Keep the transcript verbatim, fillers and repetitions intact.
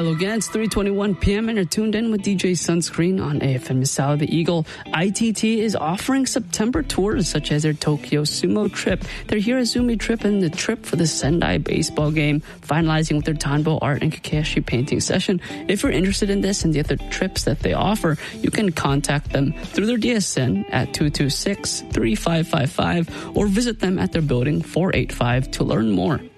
Hello again, it's three twenty-one p.m. and you're tuned in with D J Sunscreen on A F M Misao the Eagle. I T T is offering September tours such as their Tokyo Sumo trip, their Hirazumi trip, and the trip for the Sendai baseball game, finalizing with their Tanbo art and Kakashi painting session. If you're interested in this and the other trips that they offer, you can contact them through their D S N at two two six, three five five five or visit them at their building four eighty-five to learn more.